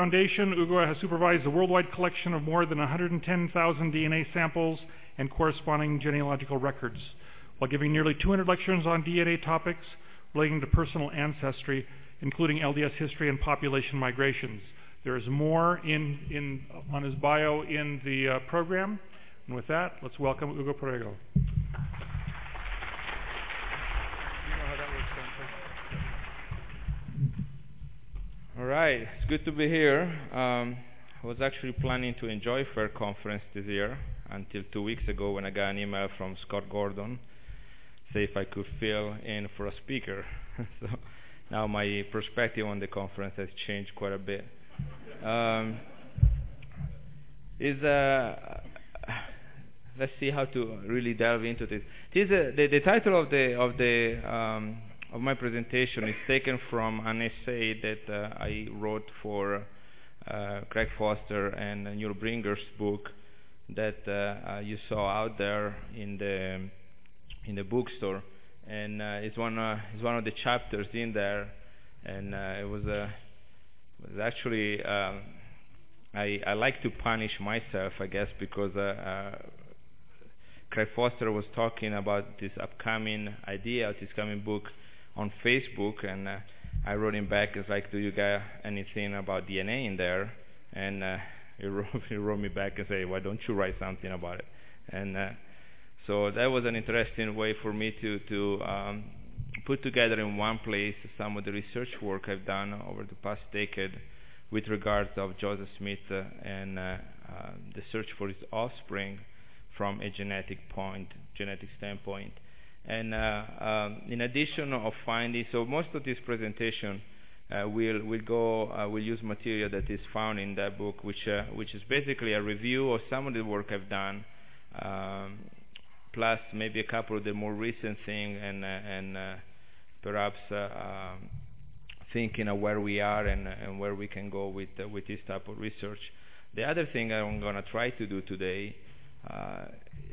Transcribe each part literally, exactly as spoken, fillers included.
Foundation, Ugo has supervised a worldwide collection of more than one hundred ten thousand D N A samples and corresponding genealogical records, while giving nearly two hundred lectures on D N A topics relating to personal ancestry, including L D S history and population migrations. There is more in, in, on his bio in the uh, program. And with that, let's welcome Ugo Perego. All right, it's good to be here. Um, I was actually planning to enjoy FAIR conference this year until two weeks ago when I got an email from Scott Gordon say if I could fill in for a speaker. So now my perspective on the conference has changed quite a bit. Um, is uh, let's see how to really delve into this. This is uh, the, the title of the of the um, of my presentation is taken from an essay that uh, I wrote for uh, Craig Foster and Neil Bringer's book that uh, uh, you saw out there in the in the bookstore, and uh, it's one uh, it's one of the chapters in there, and uh, it was a was actually uh, I I like to punish myself, I guess, because uh, uh, Craig Foster was talking about this upcoming idea, this coming book on Facebook, and uh, I wrote him back. It's like, do you got anything about D N A in there? And uh, he, wrote, he wrote me back and said, why don't you write something about it? And uh, so that was an interesting way for me to to um, put together in one place some of the research work I've done over the past decade with regards of Joseph Smith uh, and uh, uh, the search for his offspring from a genetic point, genetic standpoint. And uh, um, in addition of finding, so most of this presentation uh, will will go uh, will use material that is found in that book, which uh, which is basically a review of some of the work I've done, um, plus maybe a couple of the more recent things, and uh, and uh, perhaps uh, um, thinking of where we are and and where we can go with uh, with this type of research. The other thing I'm going to try to do today. Uh,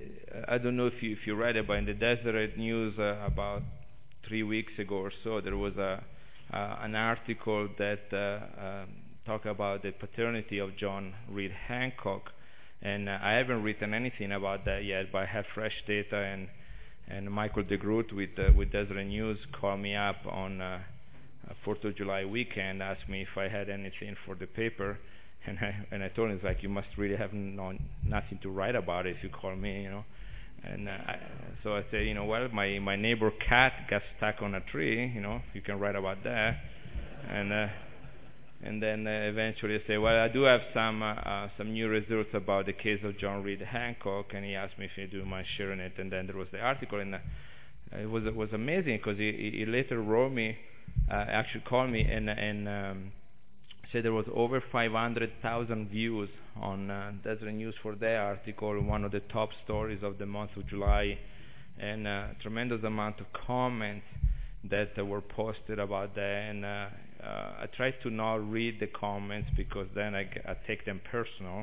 I don't know if you if you read about in the Deseret News uh, about three weeks ago or so, there was a uh, an article that uh, uh, talked about the paternity of John Reed Hancock, and uh, I haven't written anything about that yet, but I have fresh data, and and Michael DeGroot with uh, with Deseret News called me up on uh, fourth of July weekend, asked me if I had anything for the paper. And I, and I told him, it's like, you must really have no, nothing to write about it if you call me, you know. And uh, I, so I said, you know, well, my, my neighbor cat got stuck on a tree, you know, you can write about that. And uh, and then uh, eventually I said, well, I do have some uh, uh, some new results about the case of John Reed Hancock, and he asked me if he do mind sharing it. And then there was the article, and uh, it was it was amazing because he, he later wrote me, uh, actually called me, and and um, said there was over five hundred thousand views on uh, Deseret News for that article, one of the top stories of the month of July, and a uh, tremendous amount of comments that uh, were posted about that. And uh, uh, I tried to not read the comments because then I, I take them personal,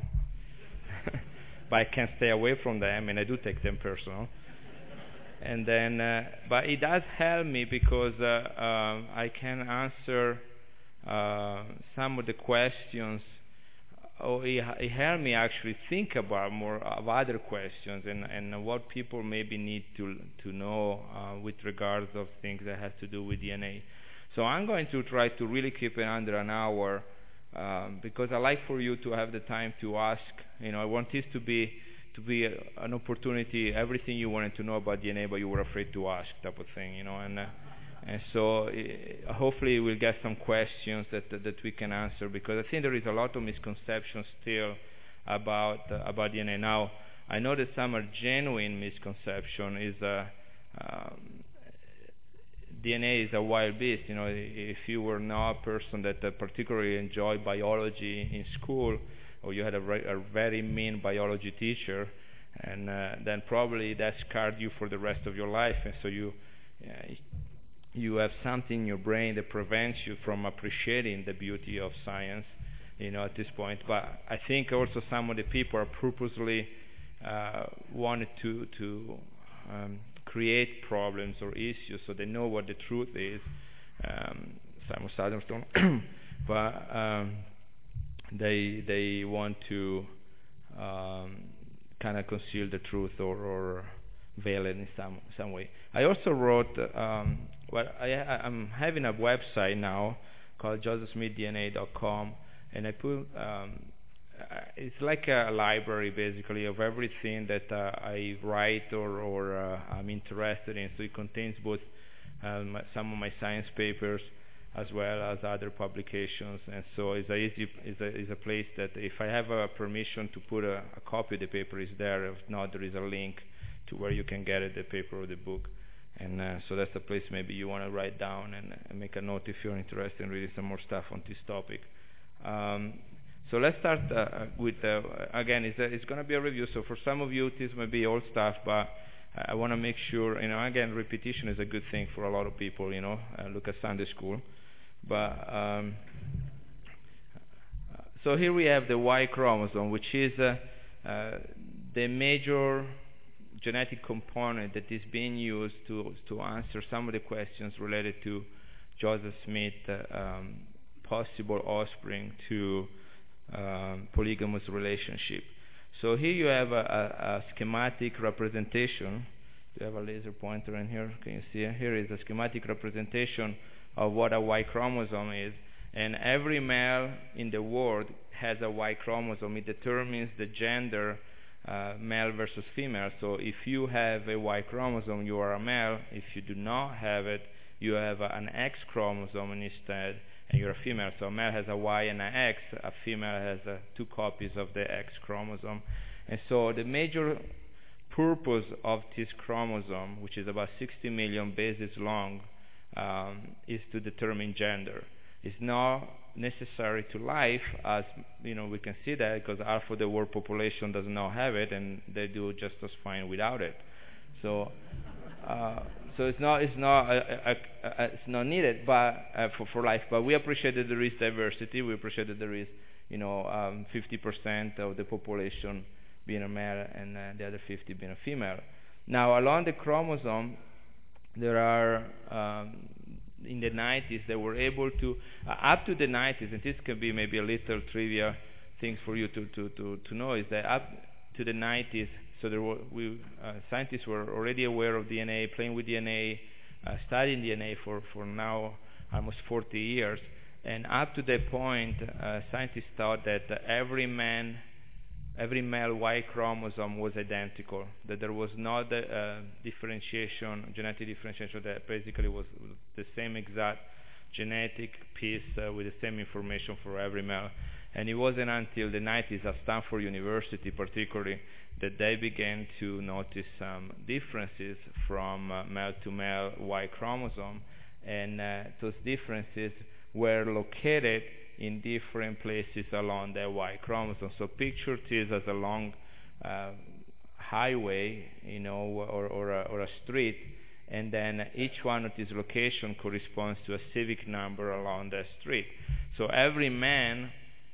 but I can't stay away from them, and I do take them personal. And then, uh, but it does help me because uh, um, I can answer Uh, some of the questions. Oh, it, it helped me actually think about more of other questions and, and what people maybe need to to know uh, with regards of things that has to do with D N A. So I'm going to try to really keep it under an hour um, because I like for you to have the time to ask. You know, I want this to be to be a, an opportunity, everything you wanted to know about D N A, but you were afraid to ask, type of thing. You know, and. Uh, And so uh, hopefully we'll get some questions that, that that we can answer, because I think there is a lot of misconceptions still about uh, about D N A. Now, I know that some are genuine misconception. Is uh, um, D N A is a wild beast. You know, if you were not a person that uh, particularly enjoyed biology in school, or you had a, re- a very mean biology teacher, and uh, then probably that scarred you for the rest of your life, and so you. Uh, You have something in your brain that prevents you from appreciating the beauty of science, you know, at this point. But I think also some of the people are purposely uh, wanted to to um, create problems or issues so they know what the truth is. Um, Simon Southernstone, but um, they they want to um, kind of conceal the truth or, or veil it in some some way. I also wrote. Um, well, I, I'm having a website now called joseph smith d n a dot com, and I put. Um, it's like a library basically of everything that uh, I write or, or uh, I'm interested in. So it contains both um, some of my science papers as well as other publications, and so it's a easy it's a, it's a place that if I have a permission to put a, a copy of the paper is there. If not, there is a link to where you can get it, the paper or the book, and uh, so that's a place maybe you want to write down and, and make a note if you're interested in reading some more stuff on this topic. Um, so let's start uh, with uh, again. It's, a, it's going to be a review. So for some of you, this may be old stuff, but I want to make sure, you know, again, repetition is a good thing for a lot of people. You know, uh, look at Sunday school. But um, so here we have the Y chromosome, which is uh, uh, the major genetic component that is being used to to answer some of the questions related to Joseph Smith uh, um, possible offspring to um, polygamous relationship. So here you have a, a, a schematic representation. Do you have a laser pointer in here? Can you see it? Here is a schematic representation of what a Y chromosome is, and every male in the world has a Y chromosome. It determines the gender, uh, male versus female. So if you have a Y chromosome, you are a male. If you do not have it, you have a, an X chromosome instead, and you're a female. So a male has a Y and an X. A female has uh, two copies of the X chromosome. And so the major purpose of this chromosome, which is about sixty million bases long, Um, is to determine gender. It's not necessary to life, as you know we can see that because half of the world population does not have it, and they do just as fine without it. So, uh, so it's not it's not uh, uh, uh, it's not needed, but uh, for for life. But we appreciate that there is diversity. We appreciate that there is you know um, fifty percent of the population being a male and uh, the other fifty being a female. Now, along the chromosome, there are, um, in the nineties, they were able to, uh, up to the nineties, and this can be maybe a little trivia things for you to, to, to, to know, is that up to the nineties, so there were, we, uh, scientists were already aware of D N A, playing with D N A, uh, studying D N A for, for now almost forty years. And up to that point, uh, scientists thought that uh, every man every male Y chromosome was identical, that there was not a uh, differentiation, genetic differentiation, that basically was the same exact genetic piece uh, with the same information for every male. And it wasn't until the nineties at Stanford University particularly that they began to notice some differences from uh, male to male Y chromosome, and uh, those differences were located in different places along the Y chromosome. So picture this as a long uh, highway, you know, or, or, a, or a street, and then each one of these locations corresponds to a civic number along that street. So every man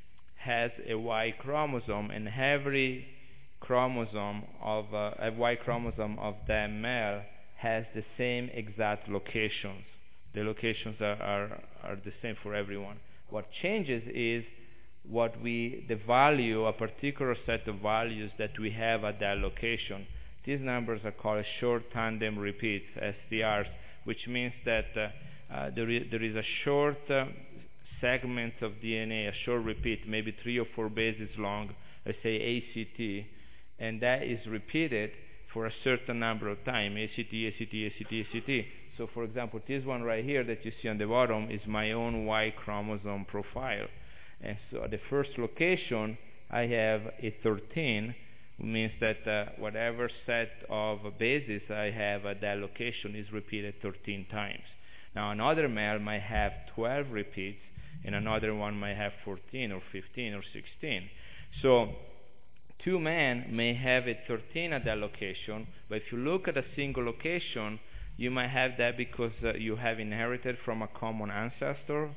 has a Y chromosome, and every chromosome of uh, a Y chromosome of that male has the same exact locations. The locations are, are, are the same for everyone. What changes is what we, the value, a particular set of values that we have at that location. These numbers are called short tandem repeats, S T Rs, which means that uh, uh, there, is, there is a short uh, segment of D N A, a short repeat, maybe three or four bases long, let's say A C T, and that is repeated for a certain number of time, A C T, A C T, A C T, A C T. So, for example, this one right here that you see on the bottom is my own Y chromosome profile. And so at the first location, I have a thirteen, which means that uh, whatever set of bases I have at that location is repeated thirteen times. Now, another male might have twelve repeats, and another one might have fourteen or fifteen or sixteen. So, two men may have a thirteen at that location, but if you look at a single location, you might have that because uh, you have inherited from a common ancestor.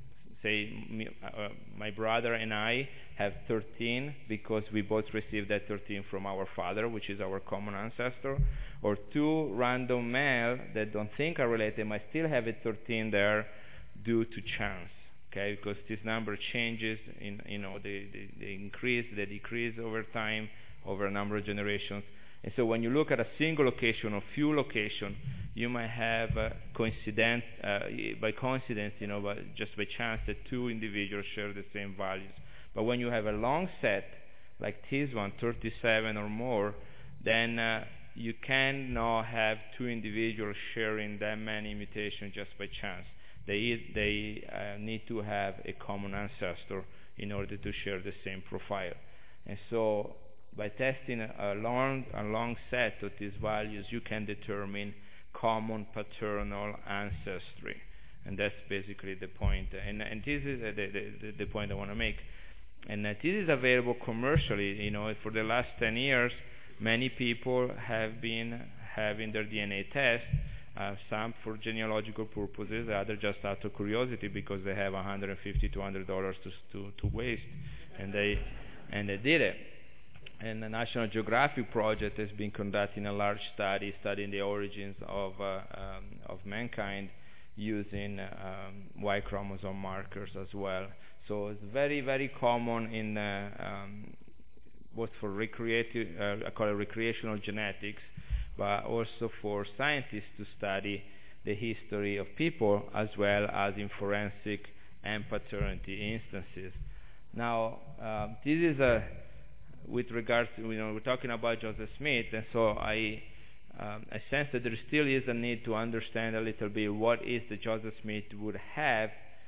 Say, me, uh, my brother and I have thirteen because we both received that thirteen from our father, which is our common ancestor. Or two random males that don't think are related might still have a thirteen there due to chance. okay, because this number changes in, you know, they, they, they increase, they decrease over time, over a number of generations. And so when you look at a single location or few locations, you might have uh, coincidence, uh, by coincidence, you know, by, just by chance that two individuals share the same values. But when you have a long set, like this one, thirty-seven or more, then uh, you cannot have two individuals sharing that many mutations just by chance. They, they uh, need to have a common ancestor in order to share the same profile. And so by testing a long, a long set of these values, you can determine common paternal ancestry. And that's basically the point. And, and this is the, the, the point I want to make. And uh, this is available commercially. You know, for the last ten years, many people have been having their D N A test, uh, some for genealogical purposes, others just out of curiosity because they have one hundred fifty to one hundred dollars to, to, to waste, and they, and they did it. And the National Geographic project has been conducting a large study studying the origins of, uh, um, of mankind using um, Y chromosome markers as well. So it's very, very common in uh, um, both for recreative, uh, I call it recreational genetics, but also for scientists to study the history of people as well as in forensic and paternity instances. Now, uh, this is a with regards to, you know, we're talking about Joseph Smith, and so I, um, I sense that there still is a need to understand a little bit what is that Joseph Smith would have,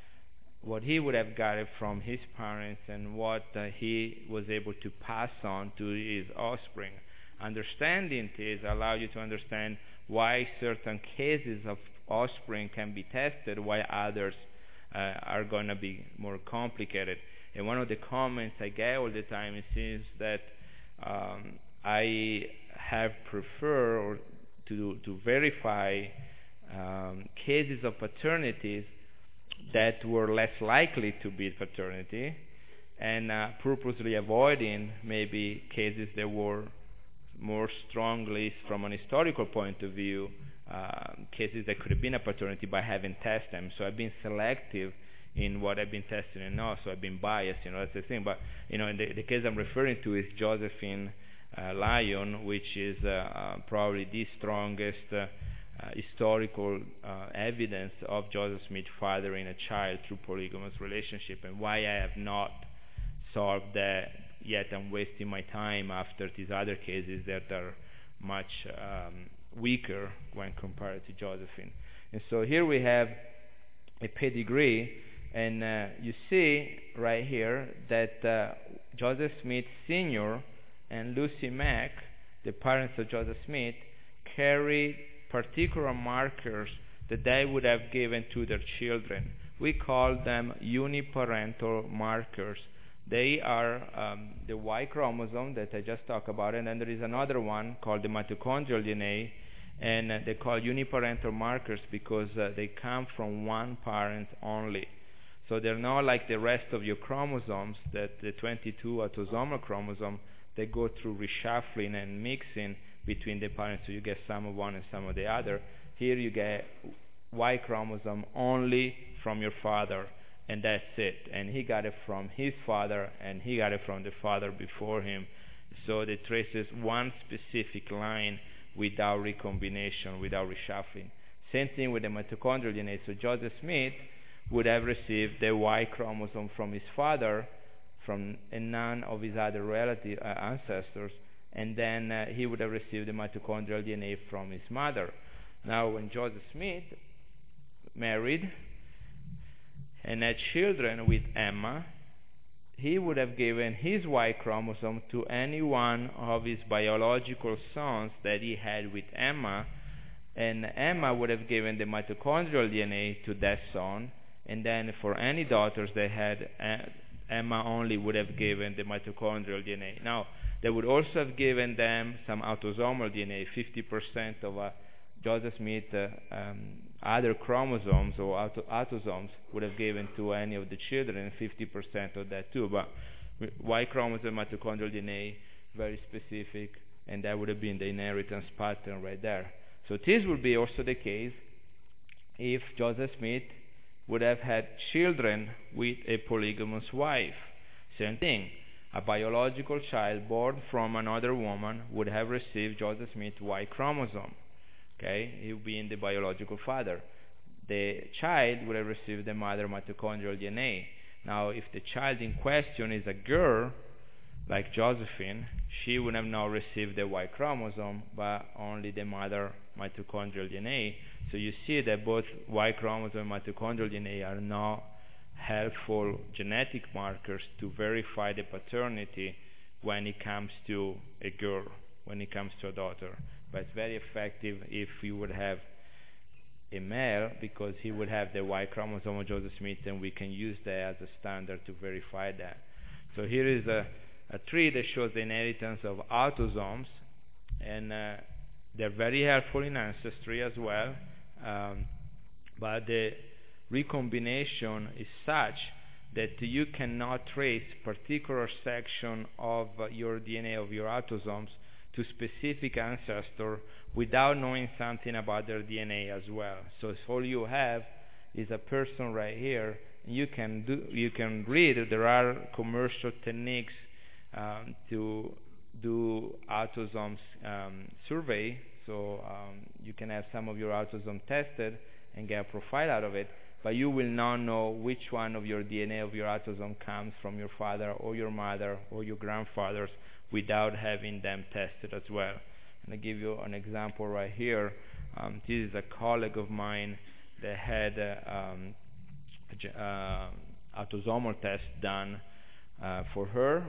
what he would have gotten from his parents, and what uh, he was able to pass on to his offspring. Understanding this allows you to understand why certain cases of offspring can be tested, while others uh, are going to be more complicated. And one of the comments I get all the time is that um, I have preferred or to, to verify um, cases of paternities that were less likely to be paternity, and uh, purposely avoiding maybe cases that were more strongly, from an historical point of view, uh, cases that could have been a paternity by having tested them. So I've been selective in what I've been testing and not, so I've been biased, you know, that's the thing. But, you know, in the, the case I'm referring to is Josephine uh, Lyon, which is uh, uh, probably the strongest uh, uh, historical uh, evidence of Joseph Smith fathering a child through polygamous relationship, and why I have not solved that yet. I'm wasting my time after these other cases that are much um, weaker when compared to Josephine. And so here we have a pedigree. And uh, you see right here that uh, Joseph Smith Senior and Lucy Mack, the parents of Joseph Smith, carry particular markers that they would have given to their children. We call them uniparental markers. They are um, the Y chromosome that I just talked about, and then there is another one called the mitochondrial D N A, and uh, they call uniparental markers because uh, they come from one parent only. So they're not like the rest of your chromosomes, that the twenty-two autosomal chromosome, they go through reshuffling and mixing between the parents, so you get some of one and some of the other. Here you get Y chromosome only from your father, and that's it. And he got it from his father, and he got it from the father before him. So it traces one specific line without recombination, without reshuffling. Same thing with the mitochondrial D N A. So Joseph Smith would have received the Y chromosome from his father, from and none of his other relative uh, ancestors, and then uh, he would have received the mitochondrial D N A from his mother. Now, when Joseph Smith married and had children with Emma, he would have given his Y chromosome to any one of his biological sons that he had with Emma, and Emma would have given the mitochondrial D N A to that son. And then for any daughters they had, Emma only would have given the mitochondrial D N A. Now, they would also have given them some autosomal D N A. fifty percent of uh, Joseph Smith uh, um, other chromosomes or auto autosomes would have given to any of the children, and fifty percent of that too. But Y chromosome, mitochondrial D N A, very specific, and that would have been the inheritance pattern right there. So this would be also the case if Joseph Smith would have had children with a polygamous wife. Same thing. A biological child born from another woman would have received Joseph Smith's Y chromosome. Okay, he would be in the biological father. The child would have received the mother mitochondrial D N A. Now, if the child in question is a girl, like Josephine, she would have not received the Y chromosome, but only the mother mitochondrial D N A. So you see that both Y chromosome and mitochondrial D N A are not helpful genetic markers to verify the paternity when it comes to a girl, when it comes to a daughter. But it's very effective if you would have a male, because he would have the Y chromosome of Joseph Smith, and we can use that as a standard to verify that. So here is a, a tree that shows the inheritance of autosomes, and uh, they're very helpful in ancestry as well, um, but the recombination is such that you cannot trace particular section of uh, your D N A, of your autosomes, to specific ancestor without knowing something about their D N A as well. So if all you have is a person right here, you can do, you can read that there are commercial techniques um, to do autosomes um, survey. So um, you can have some of your autosomes tested and get a profile out of it, but you will not know which one of your D N A of your autosome comes from your father or your mother or your grandfathers without having them tested as well. And I give you an example right here. Um, this is a colleague of mine that had uh, um, a uh, autosomal test done uh, for her,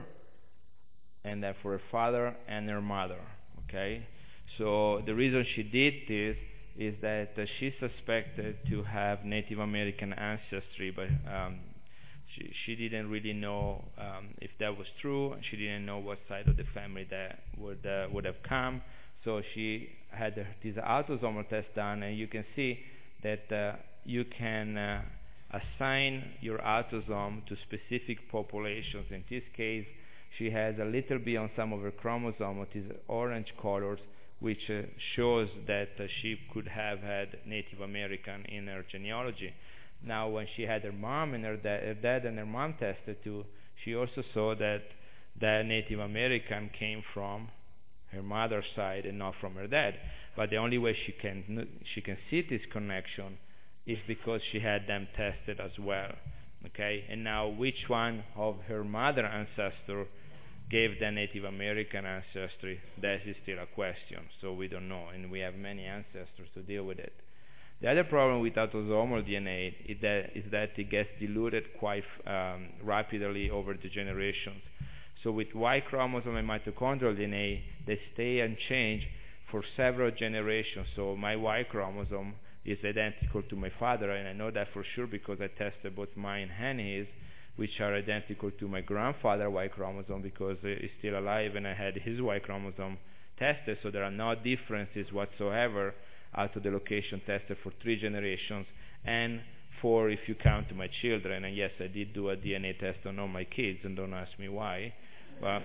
and then for her father and her mother. Okay, so the reason she did this is that uh, she suspected to have Native American ancestry, but um, she, she didn't really know um, if that was true. She didn't know what side of the family that would uh, would have come. So she had uh, this autosomal test done, and you can see that uh, you can uh, assign your autosome to specific populations. In this case, she has a little bit on some of her chromosomes, these orange colors, which uh, shows that uh, she could have had Native American in her genealogy. Now, when she had her mom and her, da- her dad and her mom tested too, she also saw that that Native American came from her mother's side and not from her dad. But the only way she can she can see this connection is because she had them tested as well. Okay, and now which one of her mother ancestor gave the Native American ancestry, that is still a question, so we don't know, and we have many ancestors to deal with it. The other problem with autosomal D N A is that, is that it gets diluted quite um, rapidly over the generations. So with Y chromosome and mitochondrial D N A, they stay unchanged for several generations. So my Y chromosome is identical to my father, and I know that for sure because I tested both mine and his, which are identical to my grandfather Y chromosome because he's still alive and I had his Y chromosome tested, so there are no differences whatsoever out of the location tested for three generations, and four if you count my children. And yes, I did do a D N A test on all my kids, and don't ask me why, but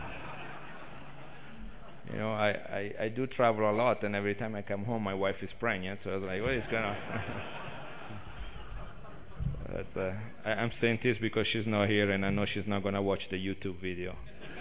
you know, I, I, I do travel a lot, and every time I come home my wife is pregnant, so I was like, what is going on? But, uh, I, I'm saying this because she's not here, and I know she's not going to watch the YouTube video.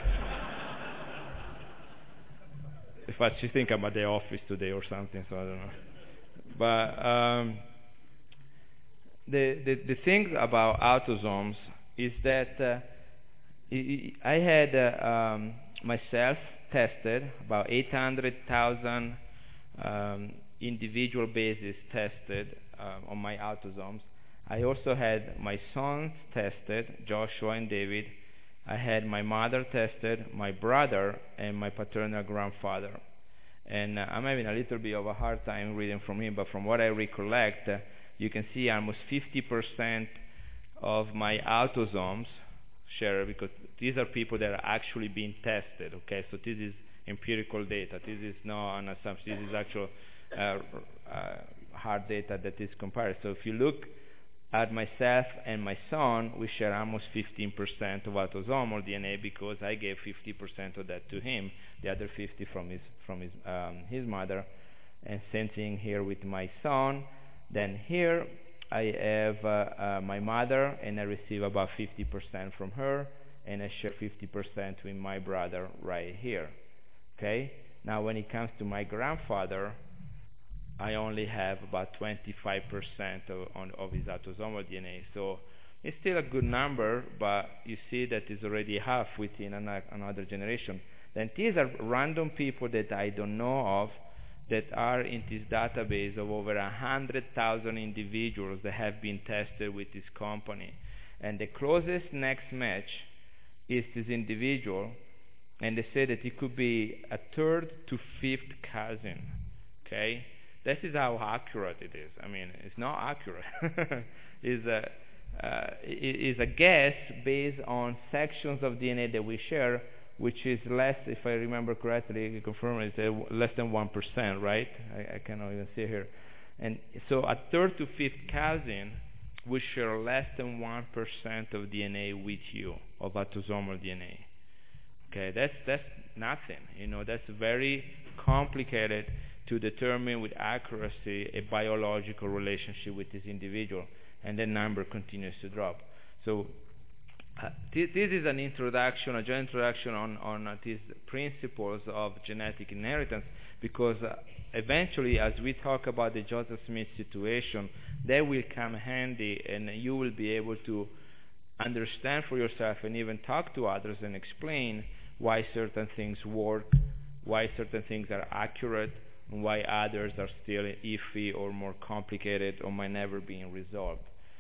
In fact, she thinks I'm at the office today or something, so I don't know. But um, the, the the thing about autosomes is that uh, I had uh, um, myself tested about eight hundred thousand um, individual bases tested uh, on my autosomes. I also had my sons tested, Joshua and David. I had my mother tested, my brother, and my paternal grandfather. And uh, I'm having a little bit of a hard time reading from him, but from what I recollect, uh, you can see almost fifty percent of my autosomes share, because these are people that are actually being tested, okay? So this is empirical data. This is not an assumption. This is actual uh, uh, hard data that is compared. So if you look at myself and my son, we share almost fifteen percent of autosomal D N A because I gave fifty percent of that to him, the other fifty from his from his um, his mother. And same thing here with my son. Then here I have uh, uh, my mother, and I receive about fifty percent from her, and I share fifty percent with my brother right here. Okay? Now, when it comes to my grandfather, I only have about twenty-five percent of, on, of his autosomal D N A. So it's still a good number, but you see that it's already half within an, another generation. Then these are random people that I don't know of that are in this database of over one hundred thousand individuals that have been tested with this company. And the closest next match is this individual, and they say that it could be a third to fifth cousin. Okay? This is how accurate it is. I mean, it's not accurate. It's a, uh, it is a guess based on sections of D N A that we share, which is less, if I remember correctly, you confirm it, uh, less than one percent, right? I, I cannot even see here. And so a third to fifth cousin will share less than one percent of D N A with you, of autosomal D N A. Okay, that's, that's nothing. You know, that's very complicated to determine with accuracy a biological relationship with this individual, and the number continues to drop. So uh, th this is an introduction, a general introduction on, on uh, these principles of genetic inheritance, because uh, eventually, as we talk about the Joseph Smith situation, that will come handy, and you will be able to understand for yourself and even talk to others and explain why certain things work, why certain things are accurate, and why others are still iffy or more complicated or might never be resolved.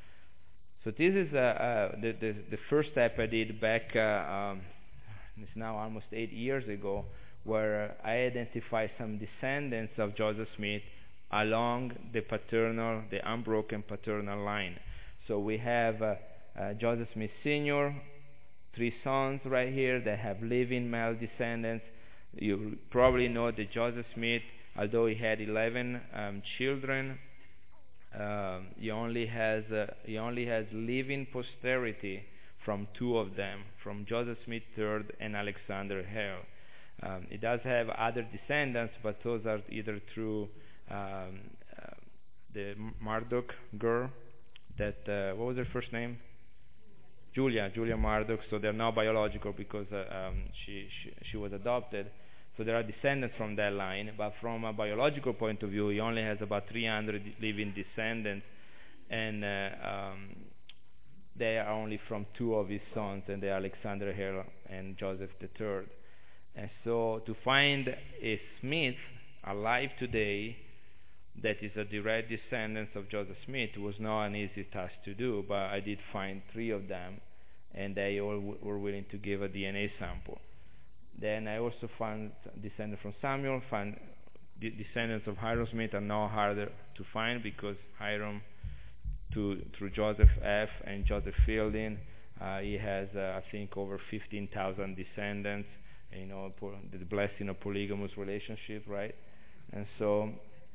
So this is uh, uh, the, the, the first step I did back, uh, um, it's now almost eight years ago, where I identified some descendants of Joseph Smith along the paternal, the unbroken paternal line. So we have uh, uh, Joseph Smith Senior, three sons right here that have living male descendants. You probably know that Joseph Smith, although he had eleven um, children, um, he only has uh, he only has living posterity from two of them, from Joseph Smith the third and Alexander Hale. Um, he does have other descendants, but those are either through um, uh, the Murdoch girl, that uh, what was her first name? Julia, Julia Murdoch. So they're not biological because uh, um, she, she she was adopted. So there are descendants from that line, but from a biological point of view, he only has about three hundred living descendants, and uh, um, they are only from two of his sons, and they are Alexander Hale and Joseph the third. And so to find a Smith alive today that is a direct descendant of Joseph Smith was not an easy task to do, but I did find three of them, and they all w were willing to give a D N A sample. Then I also found descendants from Samuel, found the descendants of Hiram Smith are now harder to find because Hiram, to, through Joseph F. and Joseph Fielding, uh, he has, uh, I think, over fifteen thousand descendants, you know, the blessing of polygamous relationship, right? And so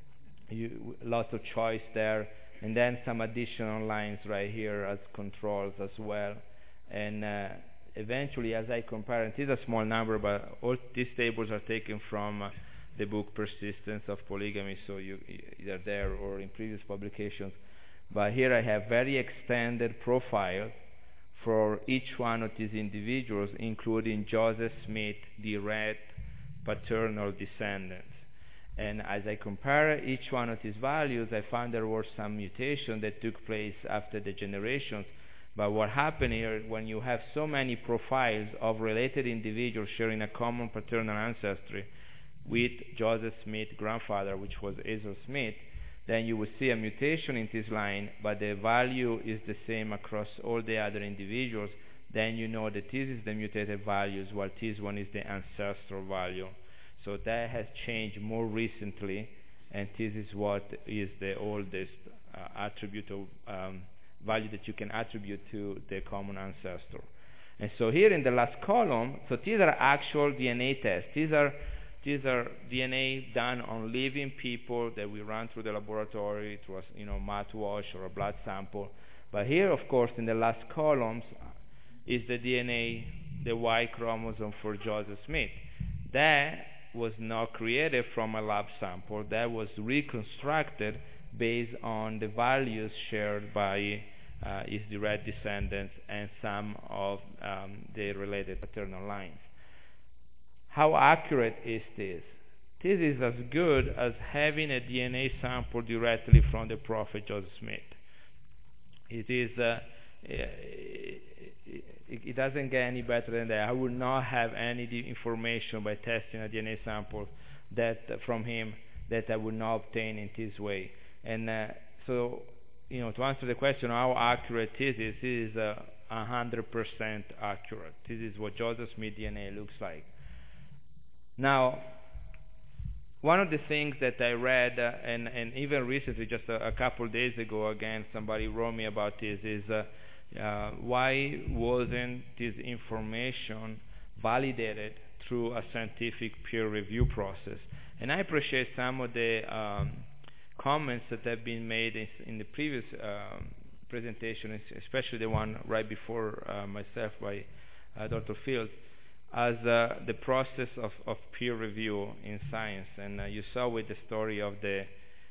you, lots of choice there. And then some additional lines right here as controls as well. And uh, eventually, as I compare, and it is a small number, but all these tables are taken from uh, the book Persistence of Polygamy, so you either there or in previous publications. But here I have very extended profiles for each one of these individuals, including Joseph Smith direct paternal descendants. And as I compare each one of these values, I found there were some mutations that took place after the generations. But what happened here, when you have so many profiles of related individuals sharing a common paternal ancestry with Joseph Smith grandfather, which was Hazel Smith, then you will see a mutation in this line, but the value is the same across all the other individuals. Then you know that this is the mutated values, while this one is the ancestral value. So that has changed more recently, and this is what is the oldest uh, attribute of um, value that you can attribute to the common ancestor. And so here in the last column, so these are actual D N A tests. These are these are D N A done on living people that we run through the laboratory through a you know mouthwash or a blood sample. But here, of course, in the last columns is the D N A, the Y chromosome for Joseph Smith. That was not created from a lab sample. That was reconstructed based on the values shared by uh, his direct descendants and some of um, the related paternal lines. How accurate is this? This is as good as having a D N A sample directly from the prophet Joseph Smith. It is. Uh, it, it doesn't get any better than that. I would not have any information by testing a D N A sample that uh, from him that I would not obtain in this way. And uh, so, you know, to answer the question how accurate this is, this is a uh, hundred percent accurate. This is what Joseph Smith D N A looks like. Now, one of the things that I read, uh, and, and even recently, just a, a couple of days ago, again, somebody wrote me about this, is uh, uh, why wasn't this information validated through a scientific peer review process? And I appreciate some of the um, comments that have been made in, in the previous um, presentation, especially the one right before uh, myself by uh, Doctor Fields, as uh, the process of, of peer review in science. And uh, you saw with the story of the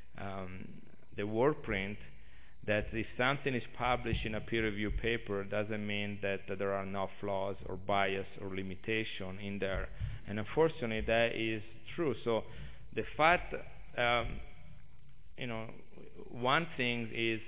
um, the word print that if something is published in a peer review paper doesn't mean that uh, there are no flaws or bias or limitation in there. And unfortunately that is true. So the fact, um, you know, one thing is,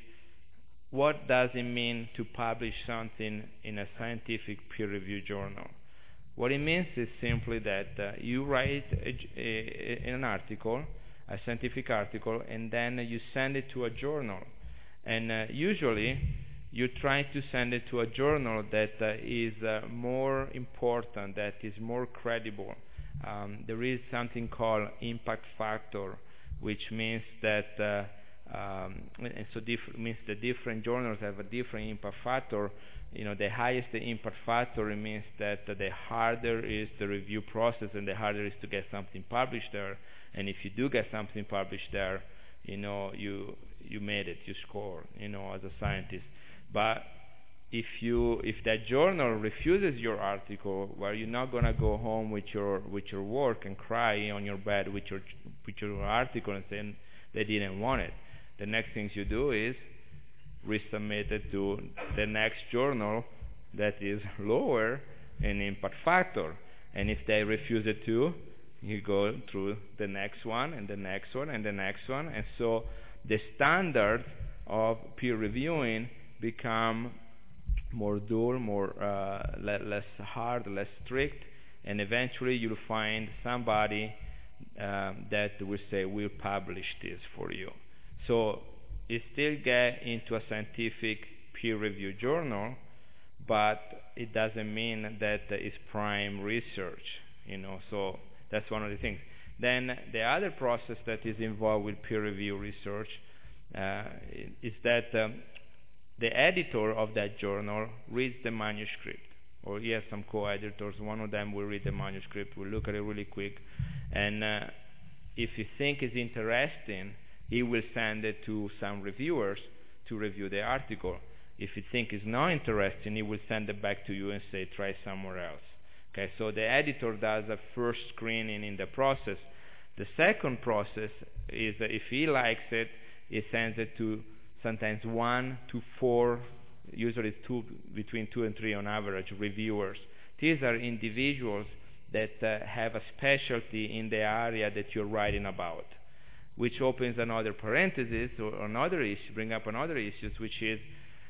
what does it mean to publish something in a scientific peer review journal? What it means is simply that uh, you write a, a, an article, a scientific article, and then uh, you send it to a journal. And uh, usually you try to send it to a journal that uh, is uh, more important, that is more credible. Um, there is something called impact factor, which means that, uh, um, and so diff- means the different journals have a different impact factor. You know, the highest the impact factor, it means that uh, the harder is the review process and the harder it is to get something published there. And if you do get something published there, you know, you you made it, you score, you know, as a scientist. But if you if that journal refuses your article, well, you're not gonna go home with your with your work and cry on your bed with your with your article and say they didn't want it. The next thing you do is resubmit it to the next journal that is lower in impact factor. And if they refuse it too, you go through the next one and the next one and the next one. And so the standard of peer reviewing become more dull, more uh, le- less hard, less strict, and eventually you'll find somebody um, that will say, we'll publish this for you. So it still get into a scientific peer review journal, but it doesn't mean that it's prime research, you know, so that's one of the things. Then the other process that is involved with peer review research uh, is that um, the editor of that journal reads the manuscript, or he has some co-editors. One of them will read the manuscript, will look at it really quick, and uh, if he thinks it's interesting, he will send it to some reviewers to review the article. If he thinks it's not interesting, he will send it back to you and say, try somewhere else. Okay, so the editor does a first screening in the process. The second process is that if he likes it, he sends it to sometimes one to four, usually two, between two and three on average, reviewers. These are individuals that uh, have a specialty in the area that you're writing about, which opens another parenthesis or another issue, bring up another issue, which is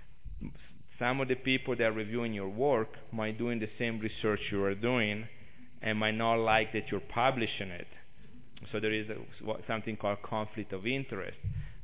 some of the people that are reviewing your work might doing the same research you are doing and might not like that you're publishing it. So there is a, something called conflict of interest.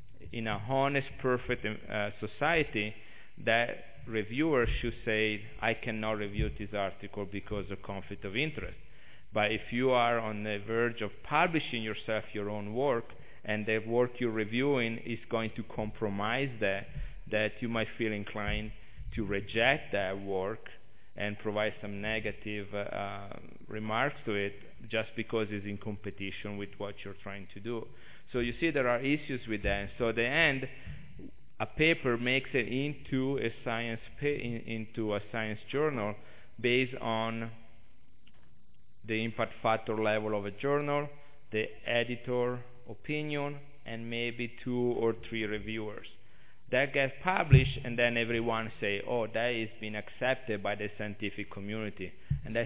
In a honest, perfect uh, society, that reviewer should say, I cannot review this article because of conflict of interest. But if you are on the verge of publishing yourself your own work, and the work you're reviewing is going to compromise that, that you might feel inclined to reject that work and provide some negative uh, uh, remarks to it just because it's in competition with what you're trying to do. So you see there are issues with that. And so at the end, a paper makes it into a science pa- in, into a science journal based on the impact factor level of a journal, the editor opinion, and maybe two or three reviewers. That gets published, and then everyone say, oh, that is been accepted by the scientific community. And that